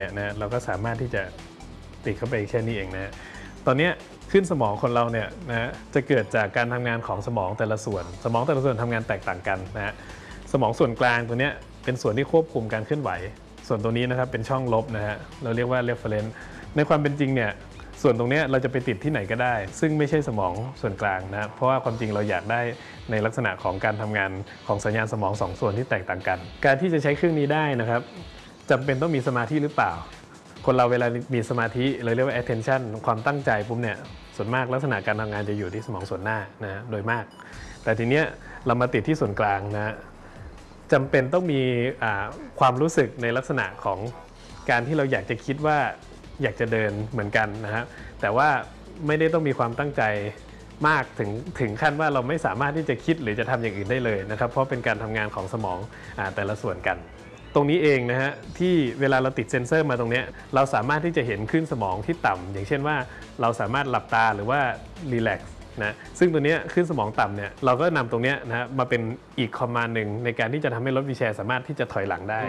นะเราก็สามารถที่จะติดเข้าไปแค่นี้เองนะตอนนี้ขึ้นสมองคนเราเนี่ยนะจะเกิดจากการทำงานของสมองแต่ละส่วนสมองแต่ละส่วนทำงานแตกต่างกันนะฮะสมองส่วนกลางตัวนี้เป็นส่วนที่ควบคุมการเคลื่อนไหวส่วนตรงนี้นะครับเป็นช่องลบนะฮะเราเรียกว่า reference ในความเป็นจริงเนี่ยส่วนตรงนี้เราจะไปติดที่ไหนก็ได้ซึ่งไม่ใช่สมองส่วนกลางนะเพราะว่าความจริงเราอยากได้ในลักษณะของการทำงานของสัญญาณสมอง2ส่วนที่แตกต่างกันการที่จะใช้เครื่องนี้ได้นะครับจำเป็นต้องมีสมาธิหรือเปล่าคนเราเวลามีสมาธิเราเรียกว่า attention ความตั้งใจปุ๊บเนี่ยส่วนมากลักษณะการทำงานจะอยู่ที่สมองส่วนหน้านะโดยมากแต่ทีเนี้ยเรามาติดที่ส่วนกลางนะจำเป็นต้องมีความรู้สึกในลักษณะของการที่เราอยากจะคิดว่าอยากจะเดินเหมือนกันนะครับแต่ว่าไม่ได้ต้องมีความตั้งใจมากถึงขั้นว่าเราไม่สามารถที่จะคิดหรือจะทำอย่างอื่นได้เลยนะครับเพราะเป็นการทำงานของสมองแต่ละส่วนกันตรงนี้เองนะฮะที่เวลาเราติดเซ็นเซอร์มาตรงนี้เราสามารถที่จะเห็นคลื่นสมองที่ต่ำอย่างเช่นว่าเราสามารถหลับตาหรือว่ารีแลกซ์นะซึ่งตัวนี้คลื่นสมองต่ำเนี่ยเราก็นำตรงนี้นะมาเป็นอีกคอมมานด์หนึ่งในการที่จะทำให้รถวีลแชร์สามารถที่จะถอยหลังได้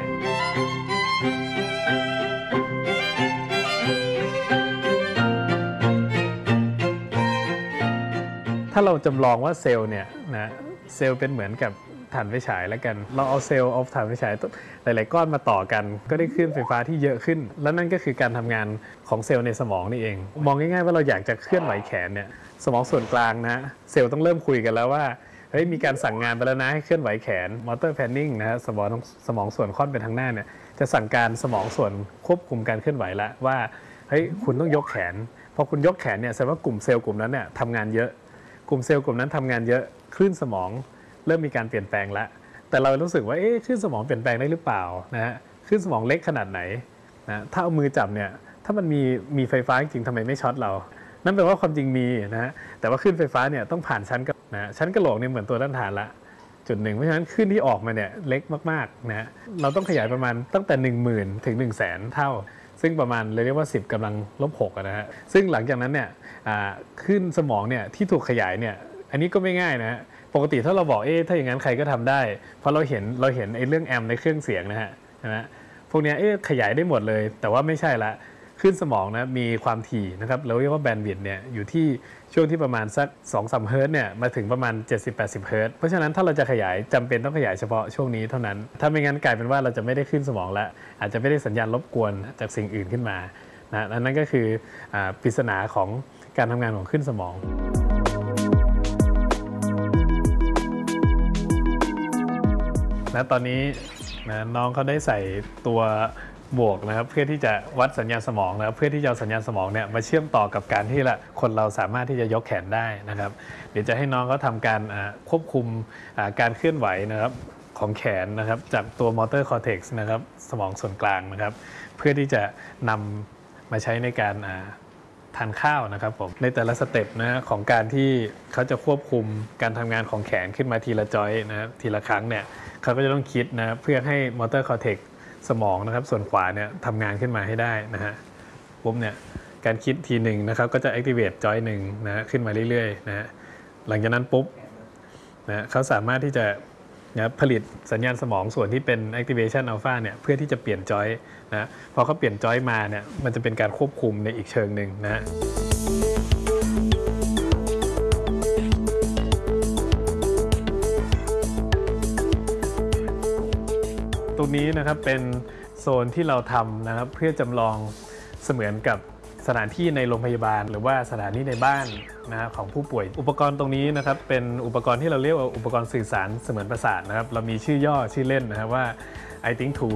ถ้าเราจำลองว่าเซลล์เนี่ยนะเซลล์เป็นเหมือนกับถ่านไฟฉายแล้วกันเราเอาเซลล์เอาถ่านไฟฉายหลายๆก้อนมาต่อกันก็ได้คลื่นไฟฟ้าที่เยอะขึ้นแล้วนั่นก็คือการทำงานของเซลล์ในสมองนี่เองมองง่ายๆว่าเราอยากจะเคลื่อนไหวแขนเนี่ยสมองส่วนกลางนะเซลล์ต้องเริ่มคุยกันแล้วว่าเฮ้ยมีการสั่งงานไปแล้วนะให้เคลื่อนไหวแขนมอเตอร์แพนนิ่งนะฮะสมองส่วนค่อนไปทางหน้าเนี่ยจะสั่งการสมองส่วนควบคุมการเคลื่อนไหวแล้วว่าเฮ้ยคุณต้องยกแขนพอคุณยกแขนเนี่ยแสดงว่ากลุ่มเซลล์กลุ่มนั้นเนี่ยทำงานเยอะกลุ่มเซลล์กลุ่มนั้นทำงานเยอะคลื่นสมองเริ่มมีการเปลี่ยนแปลงแล้วแต่เรารู้สึกว่าคลื่นสมองเปลี่ยนแปลงได้หรือเปล่านะฮะคลื่นสมองเล็กขนาดไหนนะถ้าเอามือจับเนี่ยถ้ามันมีไฟฟ้าจริงๆทำไมไม่ช็อตเรานั่นแปลว่าความจริงมีนะฮะแต่ว่าคลื่นไฟฟ้าเนี่ยต้องผ่านชั้นกระโหลกเนี่ยเหมือนตัวด้านฐานละจุดหนึ่งเพราะฉะนั้นคลื่นที่ออกมาเนี่ยเล็กมากๆนะฮะเราต้องขยายประมาณตั้งแต่ 10,000 ถึง 100,000 เท่าซึ่งประมาณเรียกว่า10 กำลังลบ 6นะฮะซึ่งหลังจากนั้นเนี่ยคลื่นสมองเนี่ยที่ถูกขยายเนี่ยอันนี้ก็ไม่ง่ายนะฮะปกติถ้าเราบอกถ้าอย่างนั้นใครก็ทำได้เพราะเราเห็นไอ้เรื่องแอมในเครื่องเสียงนะฮะพวกนี้ขยายได้หมดเลยแต่ว่าไม่ใช่ละคลื่นสมองนะมีความถี่นะครับเราเรียกว่าแบนด์วิดต์เนี่ยอยู่ที่ช่วงที่ประมาณสัก 2-3 เฮิร์ตซ์เนี่ยมาถึงประมาณ 70-80 เฮิร์ตซ์เพราะฉะนั้นถ้าเราจะขยายจำเป็นต้องขยายเฉพาะช่วงนี้เท่านั้นถ้าไม่งั้นกลายเป็นว่าเราจะไม่ได้คลื่นสมองแล้วอาจจะไม่ได้สัญญาณรบกวนจากสิ่งอื่นขึ้นมานะนั่นก็คือปริศนาของการทำงานของคลื่นสมองนะตอนนี้นะน้องเขาได้ใส่ตัวบวกนะครับเพื่อที่จะวัดสัญญาณสมองนะครับเพื่อที่จะเอาสัญญาณสมองเนี่ยมาเชื่อมต่อกับการที่คนเราสามารถที่จะยกแขนได้นะครับเดี๋ยวจะให้น้องเขาทำการควบคุมการเคลื่อนไหวนะครับของแขนนะครับจากตัวมอเตอร์คอร์เทกซ์นะครับสมองส่วนกลางนะครับเพื่อที่จะนำมาใช้ในการทานข้าวนะครับผมในแต่ละสเต็ปนะของการที่เขาจะควบคุมการทำงานของแขนขึ้นมาทีละจอยนะครับทีละครั้งเนี่ยเขาก็จะต้องคิดนะเพื่อให้มอเตอร์คอร์เทกซ์สมองนะครับส่วนขวาเนี่ยทำงานขึ้นมาให้ได้นะฮะปุ๊บเนี่ยการคิดทีหนึ่งนะครับก็จะ activate จอยหนึ่งนะขึ้นมาเรื่อยๆนะฮะหลังจากนั้นปุ๊บนะเขาสามารถที่จะผลิตสัญญาณสมองส่วนที่เป็น activation alpha เนี่ยเพื่อที่จะเปลี่ยนจอยนะพอเขาเปลี่ยนจอยมาเนี่ยมันจะเป็นการควบคุมในอีกเชิงหนึ่งนะฮะตรงนี้นะครับเป็นโซนที่เราทำนะครับเพื่อจำลองเสมือนกับสถานที่ในโรงพยาบาลหรือว่าสถานที่ในบ้านนะของผู้ป่วยอุปกรณ์ตรงนี้นะครับเป็นอุปกรณ์ที่เราเรียกว่าอุปกรณ์สื่อสารเสมือนประสาทนะครับเรามีชื่อย่อชื่อเล่นนะครับว่า I think to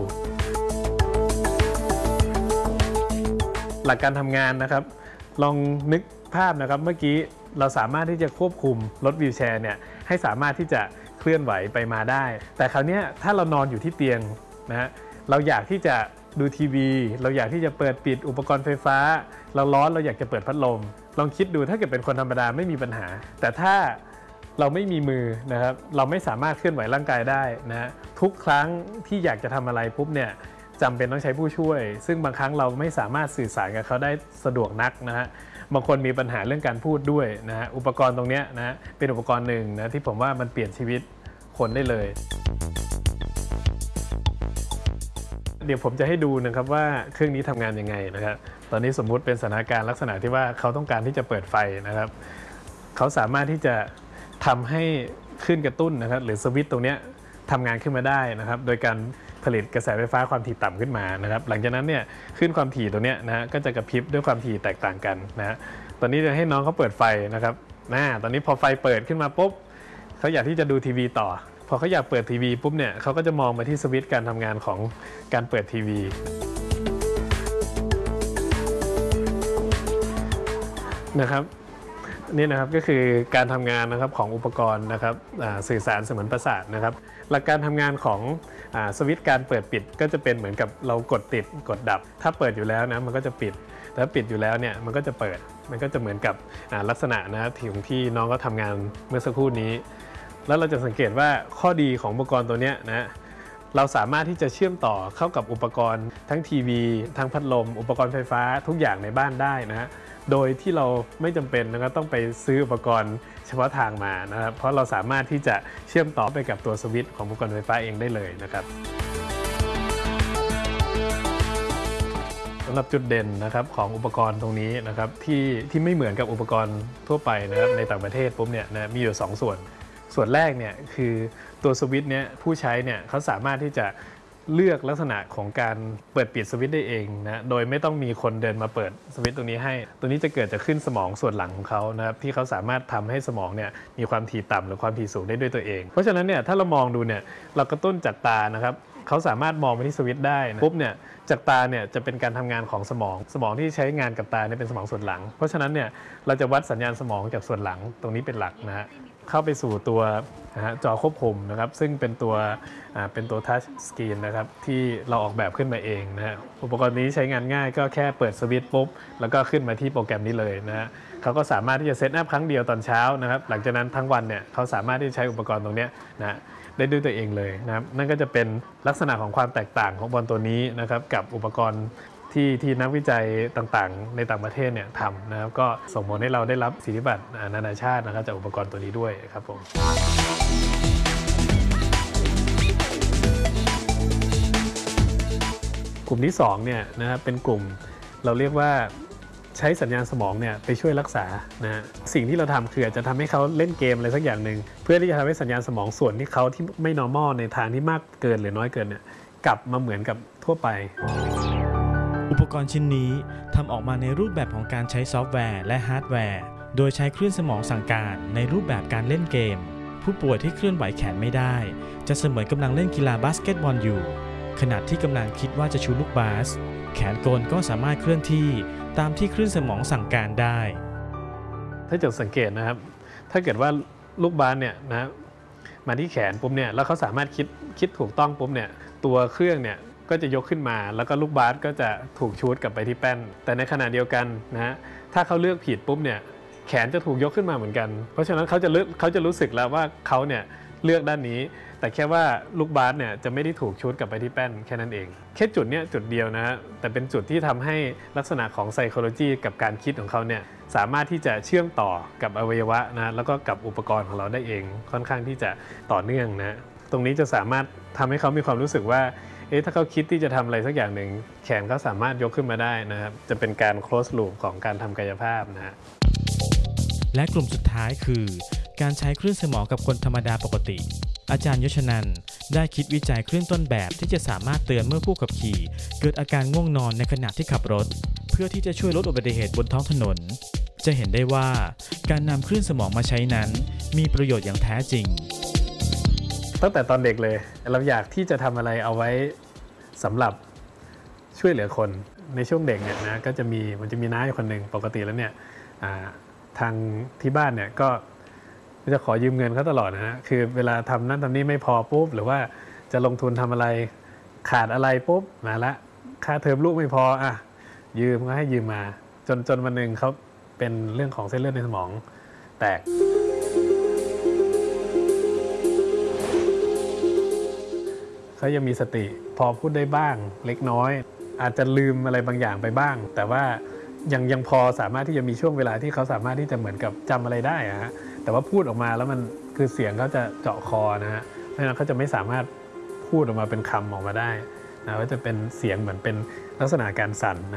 หลักการทำงานนะครับลองนึกภาพนะครับเมื่อกี้เราสามารถที่จะควบคุมรถวีลแชร์เนี่ยให้สามารถที่จะเคลื่อนไหวไปมาได้แต่คราวนี้ถ้าเรานอนอยู่ที่เตียงนะฮะเราอยากที่จะดูทีวีเราอยากที่จะเปิดปิดอุปกรณ์ไฟฟ้าเราร้อนเราอยากจะเปิดพัดลมลองคิดดูถ้าเกิดเป็นคนธรรมดาไม่มีปัญหาแต่ถ้าเราไม่มีมือนะครับเราไม่สามารถเคลื่อนไหวร่างกายได้นะทุกครั้งที่อยากจะทำอะไรปุ๊บเนี่ยจำเป็นต้องใช้ผู้ช่วยซึ่งบางครั้งเราไม่สามารถสื่อสารกับเขาได้สะดวกนักนะฮะบางคนมีปัญหาเรื่องการพูดด้วยนะฮะอุปกรณ์ตรงนี้นะเป็นอุปกรณ์หนึ่งนะที่ผมว่ามันเปลี่ยนชีวิตคนได้เลยเดี๋ยวผมจะให้ดูนะครับว่าเครื่องนี้ทำงานยังไงนะครับตอนนี้สมมุติเป็นสถานการณ์ลักษณะที่ว่าเขาต้องการที่จะเปิดไฟนะครับเขาสามารถที่จะทำให้คลื่นกระตุ้นนะครับหรือสวิตช์ตรงนี้ทำงานขึ้นมาได้นะครับโดยการผลิตกระแสไฟฟ้าความถี่ต่ำขึ้นมานะครับหลังจากนั้นเนี่ยคลื่นความถี่ตัวนี้นะก็จะกระพริบด้วยความถี่แตกต่างกันนะตอนนี้จะให้น้องเขาเปิดไฟนะครับตอนนี้พอไฟเปิดขึ้นมาปุ๊บเขาอยากที่จะดูทีวีต่อพอเขาอยากเปิดทีวีปุ๊บเนี่ยเขาก็จะมองมาที่สวิตช์การทำงานของการเปิดทีวีนะครับนี่นะครับก็คือการทำงานนะครับของอุปกรณ์นะครับสื่อสารเสมือนประสาทนะครับหลักการทำงานของสวิตช์การเปิดปิดก็จะเป็นเหมือนกับเรากดติดกดดับถ้าเปิดอยู่แล้วนะมันก็จะปิดถ้าปิดอยู่แล้วเนี่ยมันก็จะเปิดมันก็จะเหมือนกับลักษณะนะที่น้องก็ทำงานเมื่อสักครู่นี้แล้วเราจะสังเกตว่าข้อดีของอุปกรณ์ตัวนี้นะเราสามารถที่จะเชื่อมต่อเข้ากับอุปกรณ์ทั้งทีวีทั้งพัดลมอุปกรณ์ไฟฟ้าทุกอย่างในบ้านได้นะโดยที่เราไม่จำเป็นนะครับต้องไปซื้ออุปกรณ์เฉพาะทางมานะครับเพราะเราสามารถที่จะเชื่อมต่อไปกับตัวสวิตช์ของอุปกรณ์ไฟฟ้าเองได้เลยนะครับสำหรับจุดเด่นนะครับของอุปกรณ์ตรงนี้นะครับที่ไม่เหมือนกับอุปกรณ์ทั่วไปนะครับในต่างประเทศปุ๊บเนี่ยนะมีอยู่2ส่วนแรกเนี่ยคือตัวสวิตช์เนี่ยผู้ใช้เนี่ยเขาสามารถที่จะเลือกลักษณะของการเปิดปิดสวิตช์ได้เองนะโดยไม่ต้องมีคนเดินมาเปิดสวิตช์ตรงนี้ให้ตัวนี้จะเกิดจากขึ้นสมองส่วนหลังของเขานะครับที่เขาสามารถทำให้สมองเนี่ยมีความถี่ต่ำหรือความถี่สูงได้ด้วยตัวเองเพราะฉะนั้นเนี่ยถ้าเรามองดูเนี่ยเรากระตุ้นจากตานะครับเขาสามารถมองไปที่สวิตช์ได้ปุ๊บเนี่ยจากตาเนี่ยจะเป็นการทำงานของสมองที่ใช้งานกับตาเนี่ยเป็นสมองส่วนหลังเพราะฉะนั้นเนี่ยเราจะวัดสัญญาณสมองจากส่วนหลังตรงนี้เป็นหลักนะฮะเข้าไปสู่ตัวจอควบคุมนะครับซึ่งเป็นตัวทัชสกรีนนะครับที่เราออกแบบขึ้นมาเองนะฮะอุปกรณ์นี้ใช้งานง่ายก็แค่เปิดสวิตช์ปุ๊บแล้วก็ขึ้นมาที่โปรแกรมนี้เลยนะฮะเขาก็สามารถที่จะเซตอัพครั้งเดียวตอนเช้านะครับหลังจากนั้นทั้งวันเนี่ยเขาสามารถที่จะใช้อุปกรณ์ตรงนี้นะได้ด้วยตัวเองเลยนะครับนั่นก็จะเป็นลักษณะของความแตกต่างของอุปกรณ์ตัวนี้นะครับกับอุปกรณ์ที่นักวิจัยต่างๆในต่างประเทศเนี่ยทำนะครับก็ส่งผลให้เราได้รับสิทธิบัตรนานาชาตินะครับจากอุปกรณ์ตัวนี้ด้วยครับผมกลุ่มที่2เนี่ยนะครับเป็นกลุ่มเราเรียกว่าใช้สัญญาณสมองเนี่ยไปช่วยรักษานะสิ่งที่เราทำคืออาจจะทำให้เขาเล่นเกมอะไรสักอย่างหนึ่งเพื่อที่จะทำให้สัญญาณสมองส่วนที่เขาที่ไม่ normal ในทางที่มากเกินหรือน้อยเกินเนี่ยกลับมาเหมือนกับทั่วไปอุปกรณ์ชิ้นนี้ทำออกมาในรูปแบบของการใช้ซอฟต์แวร์และฮาร์ดแวร์โดยใช้คลื่นสมองสั่งการในรูปแบบการเล่นเกมผู้ป่วยที่เคลื่อนไหวแขนไม่ได้จะเสมือนกำลังเล่นกีฬาบาสเกตบอลอยู่ขณะที่กำลังคิดว่าจะชูลูกบาสแขนกลก็สามารถเคลื่อนที่ตามที่คลื่นสมองสั่งการได้ถ้าจะสังเกตนะครับถ้าเกิดว่าลูกบาสเนี่ยนะมาที่แขนปุ๊บเนี่ยแล้วเขาสามารถคิดถูกต้องปุ๊บเนี่ยตัวเครื่องเนี่ยก็จะยกขึ้นมาแล้วก็ลูกบาสก็จะถูกชูดกลับไปที่แป้นแต่ในขณะเดียวกันนะฮะถ้าเขาเลือกผิดปุ๊บเนี่ยแขนจะถูกยกขึ้นมาเหมือนกันเพราะฉะนั้นเขาจะรู้สึกแล้วว่าเขาเนี่ยเลือกด้านนี้แต่แค่ว่าลูกบาสเนี่ยจะไม่ได้ถูกชูดกลับไปที่แป้นแค่นั้นเองแค่จุดเนี้ยจุดเดียวนะฮะแต่เป็นจุดที่ทำให้ลักษณะของ psychology กับการคิดของเขาเนี่ยสามารถที่จะเชื่อมต่อกับอวัยวะนะแล้วก็กับอุปกรณ์ของเราได้เองค่อนข้างที่จะต่อเนื่องนะตรงนี้จะสามารถทำให้เขามีความรู้สึกว่าถ้าเขาคิดที่จะทำอะไรสักอย่างหนึ่งแขนเขาสามารถยกขึ้นมาได้นะครับจะเป็นการ close loop ของการทำกายภาพนะฮะและกลุ่มสุดท้ายคือการใช้คลื่นสมองกับคนธรรมดาปกติอาจารย์ยศนันท์ได้คิดวิจัยคลื่นต้นแบบที่จะสามารถเตือนเมื่อผู้ขับขี่เกิดอาการง่วงนอนในขณะที่ขับรถเพื่อที่จะช่วยลดอุบัติเหตุบนท้องถนนจะเห็นได้ว่าการนำคลื่นสมองมาใช้นั้นมีประโยชน์อย่างแท้จริงตั้งแต่ตอนเด็กเลยเราอยากที่จะทำอะไรเอาไว้สำหรับช่วยเหลือคนในช่วงเด็กเนี่ยนะก็มันจะมีน้าอยู่คนหนึ่งปกติแล้วเนี่ยทางที่บ้านเนี่ยก็จะขอยืมเงินเขาตลอดนะฮะคือเวลาทำนั่นทำนี่ไม่พอปุ๊บหรือว่าจะลงทุนทำอะไรขาดอะไรปุ๊บมาละค่าเทอมลูกไม่พอยืมก็ให้ยืมมาจนวันหนึ่งเขาเป็นเรื่องของเส้นเลือดในสมองแตกเขายังมีสติพอพูดได้บ้างเล็กน้อยอาจจะลืมอะไรบางอย่างไปบ้างแต่ว่ายังพอสามารถที่จะมีช่วงเวลาที่เขาสามารถที่จะเหมือนกับจำอะไรได้ฮะแต่ว่าพูดออกมาแล้วมันคือเสียงเขาจะเจาะคอนะฮะเพราะฉะนั้นเขาจะไม่สามารถพูดออกมาเป็นคำออกมาได้นะก็จะเป็นเสียงเหมือนเป็นลักษณะการสั่น